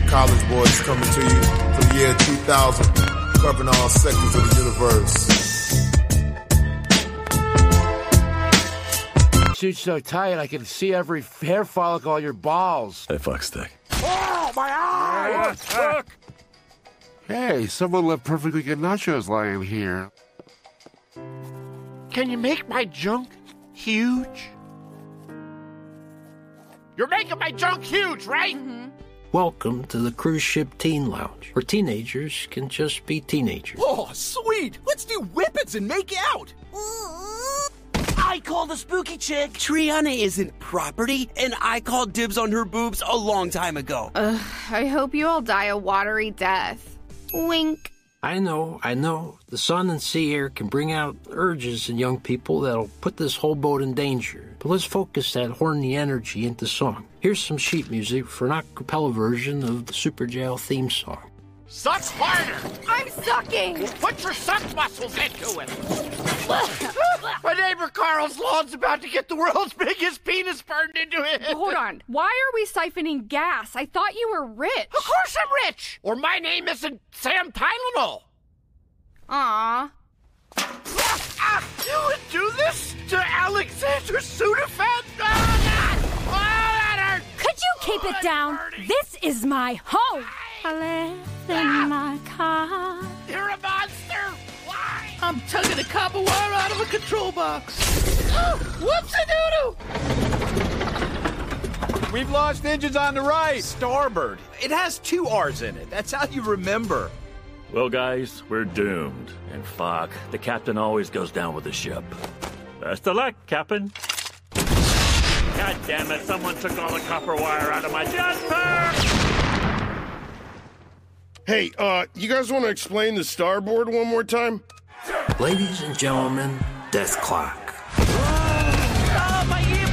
College Boys coming to you for the year 2000, covering all sectors of the universe. Suit's so tight, I can see every hair follicle on your balls. Hey, fuckstick. Oh, my eye! Look! Hey, someone left perfectly good nachos lying here. Can you make my junk huge? You're making my junk huge, right? Mm-hmm. Welcome to the Cruise Ship Teen Lounge, where teenagers can just be teenagers. Oh, sweet! Let's do whippets and make out! I called a spooky chick. Triana isn't property, and I called dibs on her boobs a long time ago. I hope you all die a watery death. Wink. I know. The sun and sea air can bring out urges in young people that'll put this whole boat in danger. But let's focus that horny energy into song. Here's some sheet music for an a cappella version of the Super Jail theme song. Suck harder! I'm sucking! Put your suck muscles into it! My neighbor Carl's lawn's about to get the world's biggest penis burned into it! Hold on. Why are we siphoning gas? I thought you were rich. Of course I'm rich! Or my name isn't Sam Tylenol! Aw. You would do this to Alexander Sudafed? Oh, that hurt! Could you keep it down? This is my home! I live in my car. You're a monster! Why? I'm tugging a copper wire out of a control box. Whoops-a-doodoo! We've lost engines on the right. Starboard. It has 2 R's in it. That's how you remember. Well, guys, we're doomed. And fuck, the captain always goes down with the ship. Best of luck, Captain. God damn it, someone took all the copper wire out of my jetpack! Hey, you guys want to explain the starboard one more time? Ladies and gentlemen, Death Class.